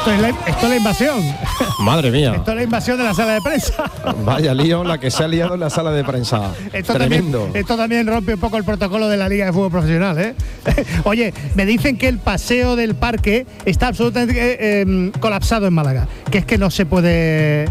Esto es la invasión. Madre mía. Esto es la invasión de la sala de prensa. Vaya lío la que se ha liado en la sala de prensa. Tremendo. Esto también rompe un poco el protocolo de la Liga de Fútbol Profesional, ¿eh? Oye, me dicen que el paseo del parque está absolutamente colapsado en Málaga, que es que no se puede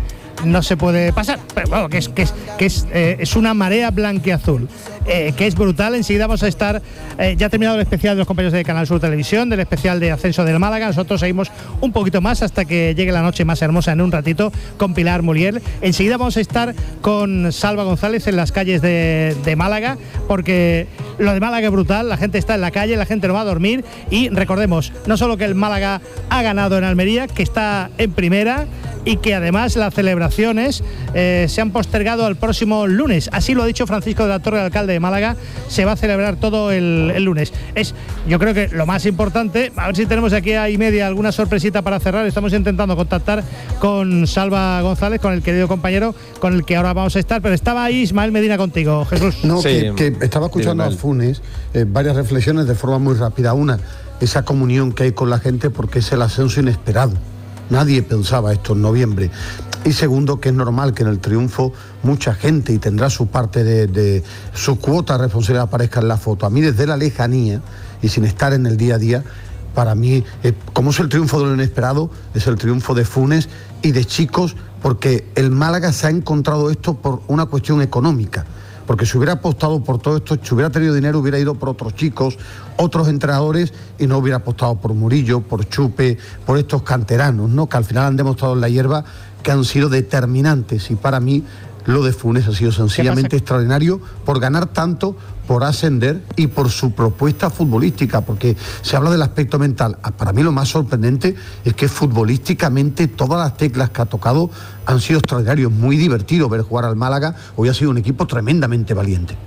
pasar, pero bueno, que es una marea blanquiazul, que es brutal. Enseguida vamos a estar, ya ha terminado el especial de los compañeros de Canal Sur Televisión, del especial de ascenso del Málaga. Nosotros seguimos un poquito más hasta que llegue la noche más hermosa en un ratito con Pilar Muriel. Enseguida vamos a estar con Salva González en las calles de Málaga, porque lo de Málaga es brutal, la gente está en la calle, la gente no va a dormir. Y recordemos, no solo que el Málaga ha ganado en Almería, que está en primera, y que además las celebraciones se han postergado al próximo lunes. Así lo ha dicho Francisco de la Torre, alcalde de Málaga. Se va a celebrar todo el lunes. Yo creo que lo más importante, a ver si tenemos aquí a y media alguna sorpresita para cerrar. Estamos intentando contactar con Salva González, con el querido compañero con el que ahora vamos a estar, pero estaba ahí Ismael Medina contigo, Jesús. No, sí, que estaba escuchando a Funes varias reflexiones de forma muy rápida. Una, esa comunión que hay con la gente porque es el ascenso inesperado. Nadie pensaba esto en noviembre. Y segundo, que es normal que en el triunfo mucha gente, y tendrá su parte de su cuota de responsabilidad, aparezca en la foto. A mí, desde la lejanía y sin estar en el día a día, para mí, como es el triunfo de lo inesperado, es el triunfo de Funes y de chicos, porque el Málaga se ha encontrado esto por una cuestión económica. Porque si hubiera apostado por todo esto, si hubiera tenido dinero, hubiera ido por otros chicos, otros entrenadores, y no hubiera apostado por Murillo, por Chupe, por estos canteranos, ¿no? Que al final han demostrado en la hierba que han sido determinantes. Y para mí lo de Funes ha sido sencillamente extraordinario por ganar tanto, por ascender y por su propuesta futbolística, porque se habla del aspecto mental. Para mí lo más sorprendente es que futbolísticamente todas las teclas que ha tocado han sido extraordinarios. Muy divertido ver jugar al Málaga. Hoy ha sido un equipo tremendamente valiente.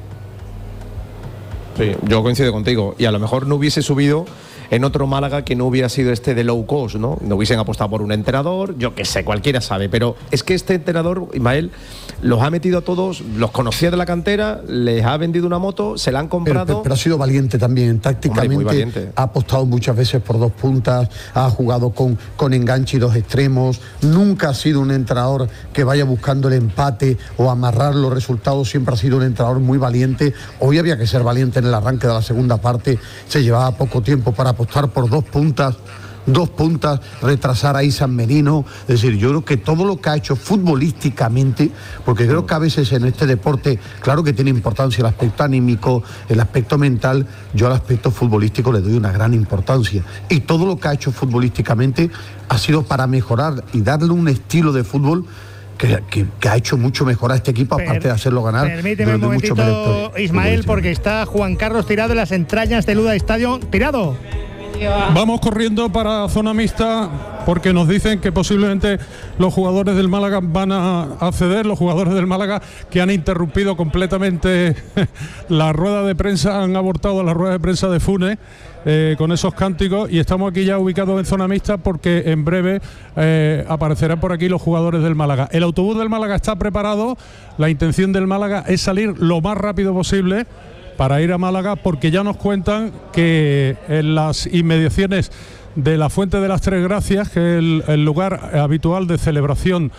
Sí, yo coincido contigo, y a lo mejor no hubiese subido en otro Málaga que no hubiera sido este de low cost, ¿no? No hubiesen apostado por un entrenador, yo qué sé, cualquiera sabe, pero es que este entrenador, Ismael, los ha metido a todos, los conocía de la cantera, les ha vendido una moto, se la han comprado. Pero ha sido valiente también, tácticamente. Hombre, muy valiente. Ha apostado muchas veces por dos puntas, ha jugado con enganche y dos extremos, nunca ha sido un entrenador que vaya buscando el empate o amarrar los resultados, siempre ha sido un entrenador muy valiente. Hoy había que ser valiente en el arranque de la segunda parte, se llevaba poco tiempo para apostar por dos puntas, retrasar a San Merino. Es decir, yo creo que todo lo que ha hecho futbolísticamente, porque creo que a veces en este deporte, claro que tiene importancia el aspecto anímico, el aspecto mental, yo al aspecto futbolístico le doy una gran importancia. Y todo lo que ha hecho futbolísticamente ha sido para mejorar y darle un estilo de fútbol que ha hecho mucho mejor a este equipo, aparte de hacerlo ganar. Permíteme un momentito, Ismael, porque está Juan Carlos Tirado en las entrañas del Luda Estadio. Tirado. Vamos corriendo para zona mixta porque nos dicen que posiblemente los jugadores del Málaga van a acceder, los jugadores del Málaga que han interrumpido completamente la rueda de prensa, han abortado la rueda de prensa de Funes con esos cánticos, y estamos aquí ya ubicados en zona mixta porque en breve aparecerán por aquí los jugadores del Málaga. El autobús del Málaga está preparado, la intención del Málaga es salir lo más rápido posible para ir a Málaga, porque ya nos cuentan que en las inmediaciones de la Fuente de las Tres Gracias, que es el lugar habitual de celebración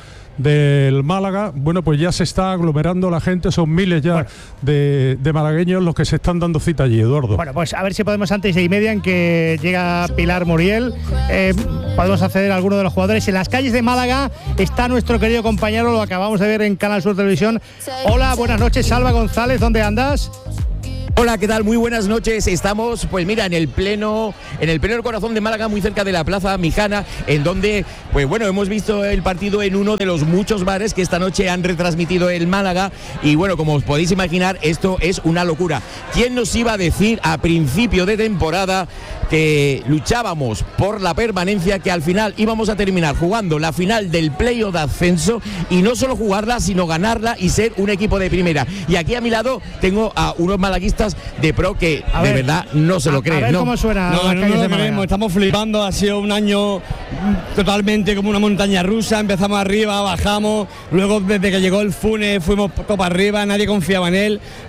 del Málaga, bueno, pues ya se está aglomerando la gente, son miles ya de malagueños los que se están dando cita allí, Eduardo. Bueno, pues a ver si podemos antes de 1:30, en que llega Pilar Muriel, podemos acceder a alguno de los jugadores. En las calles de Málaga está nuestro querido compañero, lo acabamos de ver en Canal Sur Televisión. Hola, buenas noches, Salva González, ¿dónde andas? Hola, ¿qué tal? Muy buenas noches. Estamos, pues mira, en el pleno del corazón de Málaga, muy cerca de la Plaza Mijana, en donde, pues bueno, hemos visto el partido en uno de los muchos bares que esta noche han retransmitido el Málaga. Y bueno, como os podéis imaginar, esto es una locura. ¿Quién nos iba a decir a principio de temporada que luchábamos por la permanencia, que al final íbamos a terminar jugando la final del playoff de ascenso, y no solo jugarla, sino ganarla y ser un equipo de primera? Y aquí a mi lado tengo a unos malaguistas de pro que de verdad no se lo creen. A ver cómo suena. No lo creemos, estamos flipando, ha sido un año totalmente como una montaña rusa, empezamos arriba, bajamos, luego desde que llegó el Funes fuimos todo para arriba, nadie confiaba en él.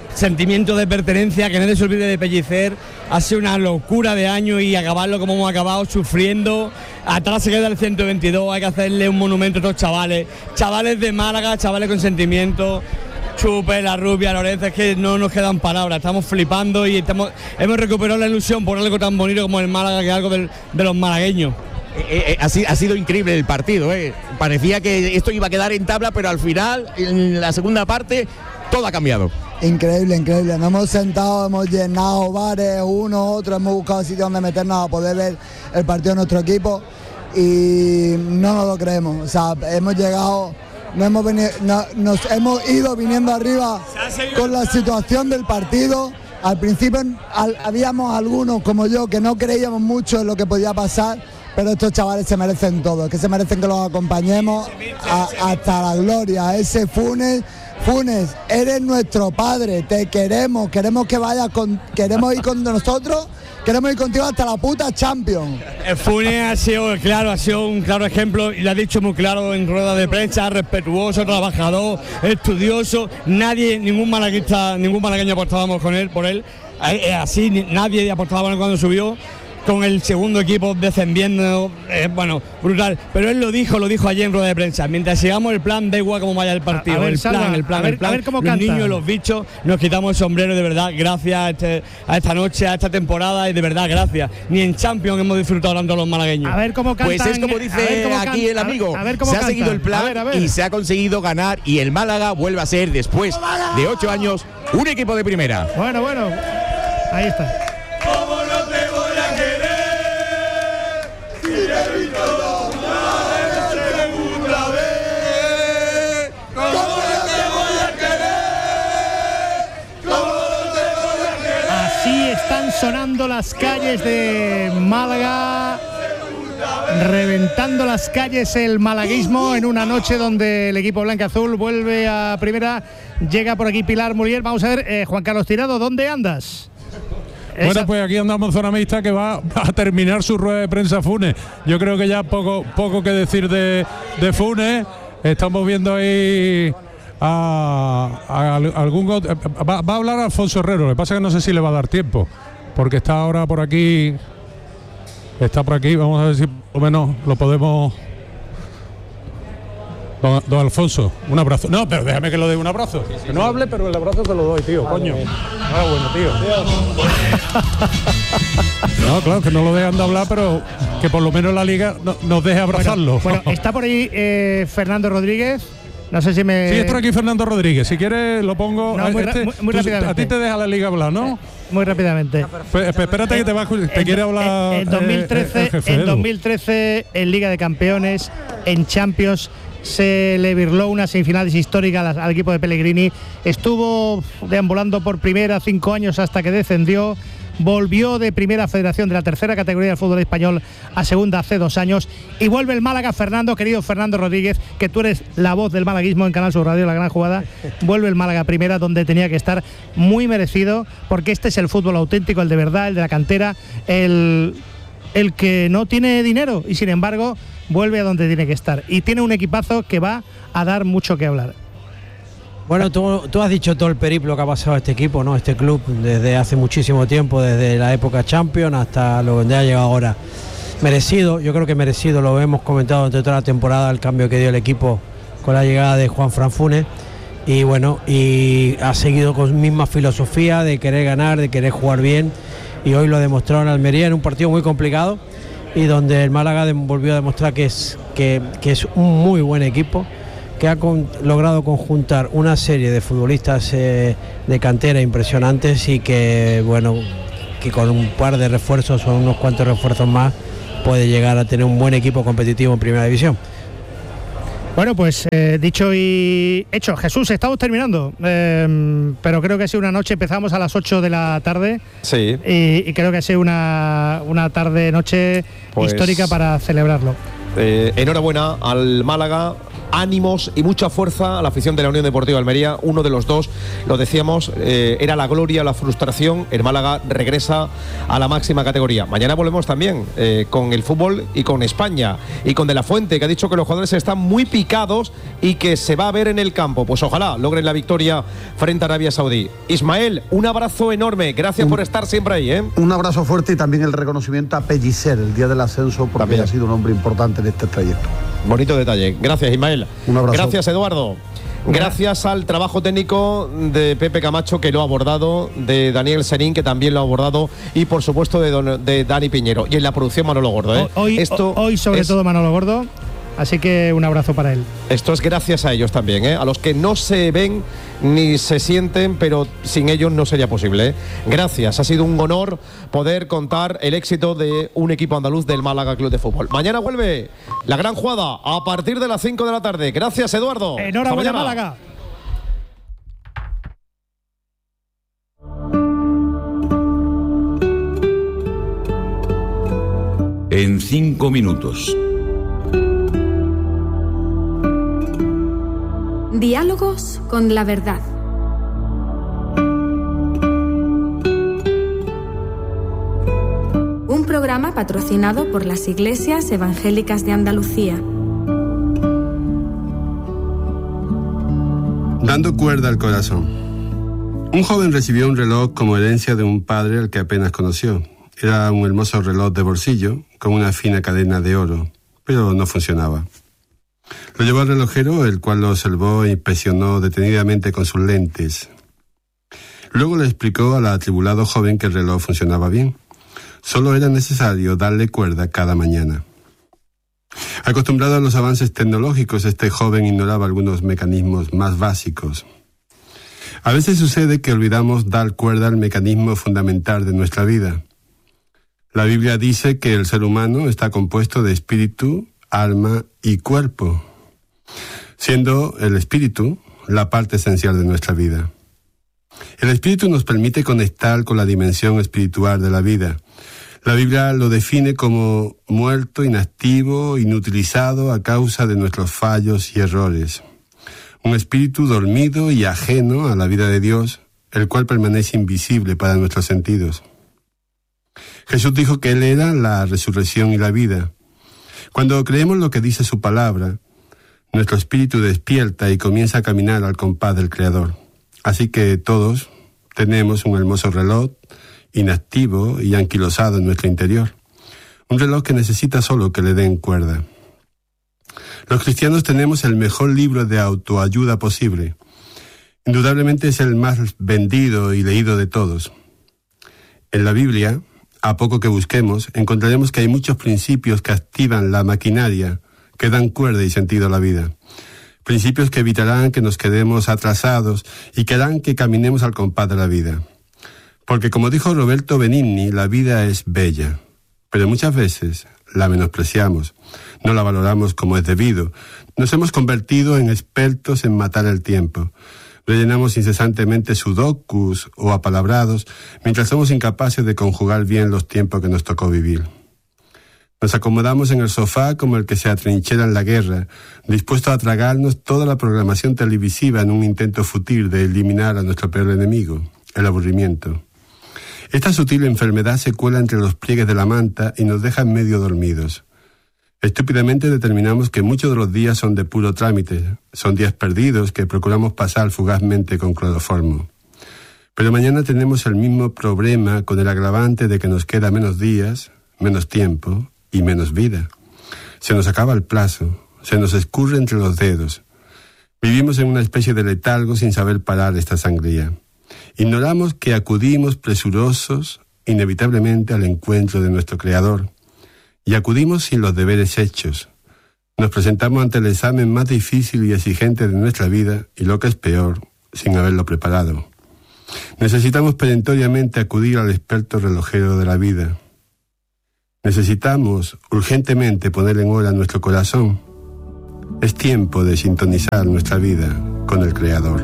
sentimiento de pertenencia, que nadie se olvide de Pellicer. Ha sido una locura de año y acabarlo como hemos acabado, sufriendo. Atrás se queda el 122, hay que hacerle un monumento a estos chavales de Málaga, chavales con sentimiento. Chupe, La Rubia, Lorenzo, es que no nos quedan palabras, estamos flipando y hemos recuperado la ilusión por algo tan bonito como el Málaga, que es algo de los malagueños. Ha sido increíble el partido, Parecía que esto iba a quedar en tabla, pero al final, en la segunda parte, todo ha cambiado. Increíble. Nos hemos sentado, hemos llenado bares, uno, otro, hemos buscado sitios donde meternos a poder ver el partido de nuestro equipo y no nos lo creemos. O sea, hemos llegado, nos hemos ido viniendo arriba con la situación del partido. Al principio habíamos algunos como yo que no creíamos mucho en lo que podía pasar, pero estos chavales se merecen todo, que se merecen que los acompañemos hasta la gloria. Ese Funes, eres nuestro padre, te queremos que vayas queremos ir con nosotros, queremos ir contigo hasta la puta Champions. Funes ha sido un claro ejemplo y lo ha dicho muy claro en rueda de prensa, respetuoso, trabajador, estudioso. Ningún malagueño apostábamos por él. Así nadie apostaba por él cuando subió. Con el segundo equipo descendiendo, brutal. Pero él lo dijo ayer en rueda de prensa. Mientras sigamos el plan, da igual cómo vaya el partido. El plan. A ver cómo los canta. niños, los bichos, nos quitamos el sombrero, de verdad. Gracias a esta noche, a esta temporada y de verdad, gracias. Ni en Champions hemos disfrutado tanto los malagueños. A ver cómo cantan. Pues es como dice aquí el amigo. Se ha seguido el plan y se ha conseguido ganar. Y el Málaga vuelve a ser, después de 8 años, un equipo de primera. Bueno, ahí está. Están sonando las calles de Málaga, reventando las calles el malaguismo en una noche donde el equipo blanca-azul vuelve a primera. Llega por aquí Pilar Muriel. Vamos a ver, Juan Carlos Tirado, ¿dónde andas? Bueno, pues aquí andamos en zona mixta, que va a terminar su rueda de prensa Funes. Yo creo que ya poco que decir de Funes. Estamos viendo ahí a algún va a hablar Alfonso Herrero. Lo que pasa es que no sé si le va a dar tiempo, porque está ahora por aquí. Está por aquí, vamos a ver si por lo menos lo podemos. Don Alfonso, un abrazo. No, pero déjame que lo dé un abrazo. Que no hable, pero el abrazo te lo doy, tío, coño. Bueno, tío. No, claro, que no lo dejan de hablar, pero que por lo menos la liga nos deje abrazarlo. Bueno, está por ahí Fernando Rodríguez. No sé si me... Sí, está aquí Fernando Rodríguez. Si quieres lo pongo... No, muy rápidamente. A ti te deja la liga hablar, ¿no? Muy rápidamente. Espérate que te quiere hablar en 2013 en Liga de Campeones, en Champions, se le virló una semifinales histórica al equipo de Pellegrini. Estuvo deambulando por primera 5 años hasta que descendió. Volvió de primera federación de la tercera categoría del fútbol español a segunda hace 2 años y vuelve el Málaga. Fernando, querido Fernando Rodríguez, que tú eres la voz del malaguismo en Canal Sur Radio, La Gran Jugada, vuelve el Málaga a primera, donde tenía que estar, muy merecido, porque este es el fútbol auténtico, el de verdad, el de la cantera, el que no tiene dinero y sin embargo vuelve a donde tiene que estar y tiene un equipazo que va a dar mucho que hablar. Bueno, tú has dicho todo el periplo que ha pasado este equipo, ¿no? Este club desde hace muchísimo tiempo, desde la época Champions hasta lo que ha llegado ahora. Merecido, yo creo que merecido, lo hemos comentado durante toda la temporada, el cambio que dio el equipo con la llegada de Juanfran Funes. Y bueno, y ha seguido con misma filosofía de querer ganar, de querer jugar bien. Y hoy lo ha demostrado en Almería en un partido muy complicado y donde el Málaga volvió a demostrar que es un muy buen equipo, que ha logrado conjuntar una serie de futbolistas de cantera impresionantes y que, bueno, que con un par de refuerzos o unos cuantos refuerzos más puede llegar a tener un buen equipo competitivo en Primera División. Bueno, pues dicho y hecho. Jesús, estamos terminando, pero creo que ha sido una noche, empezamos a las 8 de la tarde. Sí. Y creo que ha sido una tarde-noche histórica para celebrarlo. Enhorabuena al Málaga ánimos y mucha fuerza a la afición de la Unión Deportiva Almería. Uno de los dos, lo decíamos, era la gloria, la frustración. El Málaga regresa a la máxima categoría. Mañana volvemos también con el fútbol y con España y con De la Fuente, que ha dicho que los jugadores están muy picados y que se va a ver en el campo. Pues ojalá logren la victoria frente a Arabia Saudí. Ismael, un abrazo enorme, gracias por estar siempre ahí. Un abrazo fuerte y también el reconocimiento a Pellicer el día del ascenso, porque también ha sido un hombre importante en este trayecto. Bonito detalle. Gracias, Ismael. Un abrazo. Gracias, Eduardo. Gracias al trabajo técnico de Pepe Camacho, que lo ha abordado, de Daniel Serín, que también lo ha abordado, y por supuesto de Dani Piñero. Y en la producción, Manolo Gordo. Hoy sobre todo Manolo Gordo. Así que un abrazo para él. Esto es gracias a ellos también, a los que no se ven ni se sienten, pero sin ellos no sería posible. Gracias, ha sido un honor poder contar el éxito de un equipo andaluz del Málaga Club de Fútbol. Mañana vuelve la gran jugada a partir de las 5 de la tarde. Gracias, Eduardo. Enhorabuena, Málaga. En 5 minutos. Diálogos con la verdad. Un programa patrocinado por las Iglesias Evangélicas de Andalucía. Dando cuerda al corazón. Un joven recibió un reloj como herencia de un padre al que apenas conoció. Era un hermoso reloj de bolsillo con una fina cadena de oro, pero no funcionaba. Lo llevó al relojero, el cual lo observó e inspeccionó detenidamente con sus lentes. Luego le explicó al atribulado joven que el reloj funcionaba bien. Solo era necesario darle cuerda cada mañana. Acostumbrado a los avances tecnológicos, este joven ignoraba algunos mecanismos más básicos. A veces sucede que olvidamos dar cuerda al mecanismo fundamental de nuestra vida. La Biblia dice que el ser humano está compuesto de espíritu, alma y cuerpo, siendo el espíritu la parte esencial de nuestra vida. El espíritu nos permite conectar con la dimensión espiritual de la vida. La Biblia lo define como muerto, inactivo, inutilizado a causa de nuestros fallos y errores. Un espíritu dormido y ajeno a la vida de Dios, el cual permanece invisible para nuestros sentidos. Jesús dijo que Él era la resurrección y la vida. Cuando creemos lo que dice su palabra, nuestro espíritu despierta y comienza a caminar al compás del Creador. Así que todos tenemos un hermoso reloj, inactivo y anquilosado en nuestro interior. Un reloj que necesita solo que le den cuerda. Los cristianos tenemos el mejor libro de autoayuda posible. Indudablemente es el más vendido y leído de todos. En la Biblia, a poco que busquemos, encontraremos que hay muchos principios que activan la maquinaria, que dan cuerda y sentido a la vida. Principios que evitarán que nos quedemos atrasados y que harán que caminemos al compás de la vida. Porque como dijo Roberto Benigni, la vida es bella, pero muchas veces la menospreciamos, no la valoramos como es debido. Nos hemos convertido en expertos en matar el tiempo. Rellenamos incesantemente sudokus o apalabrados mientras somos incapaces de conjugar bien los tiempos que nos tocó vivir. Nos acomodamos en el sofá como el que se atrinchera en la guerra, dispuesto a tragarnos toda la programación televisiva en un intento fútil de eliminar a nuestro peor enemigo, el aburrimiento. Esta sutil enfermedad se cuela entre los pliegues de la manta y nos deja medio dormidos. Estúpidamente determinamos que muchos de los días son de puro trámite, son días perdidos que procuramos pasar fugazmente con cloroformo. Pero mañana tenemos el mismo problema con el agravante de que nos queda menos días, menos tiempo y menos vida. Se nos acaba el plazo, se nos escurre entre los dedos. Vivimos en una especie de letargo sin saber parar esta sangría. Ignoramos que acudimos presurosos inevitablemente al encuentro de nuestro Creador. Y acudimos sin los deberes hechos. Nos presentamos ante el examen más difícil y exigente de nuestra vida y, lo que es peor, sin haberlo preparado. Necesitamos perentoriamente acudir al experto relojero de la vida. Necesitamos urgentemente poner en hora nuestro corazón. Es tiempo de sintonizar nuestra vida con el Creador.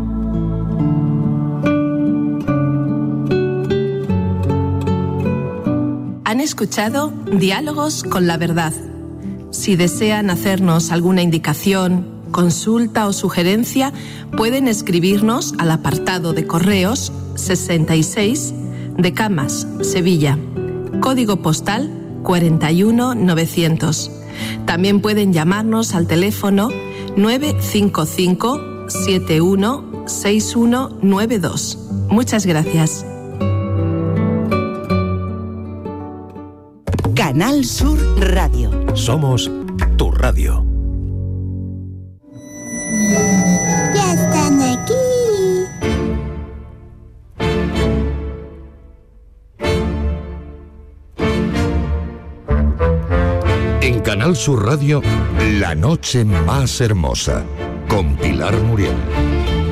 Han escuchado Diálogos con la Verdad. Si desean hacernos alguna indicación, consulta o sugerencia, pueden escribirnos al apartado de correos 66 de Camas, Sevilla, código postal 41900. También pueden llamarnos al teléfono 955 71 6192. Muchas gracias. Canal Sur Radio. Somos tu radio. Ya están aquí. En Canal Sur Radio, La Noche Más Hermosa, con Pilar Muriel.